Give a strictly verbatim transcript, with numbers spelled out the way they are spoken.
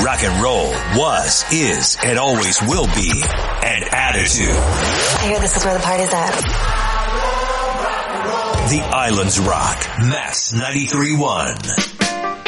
Rock and roll was, is, and always will be an attitude. I hear this is where the party's at. The Islands Rock, Mass ninety-three point one.